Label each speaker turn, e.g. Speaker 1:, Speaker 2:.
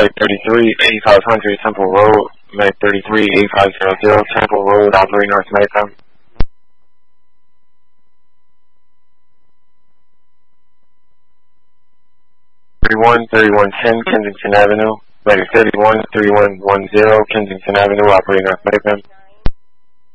Speaker 1: Medic 33, 8500 Temple Road. Medic 33, 8500 Temple Road, operating North Metcom. 3110 Kensington Avenue. Medic 31, 3110 Kensington Avenue, operating North Metcom.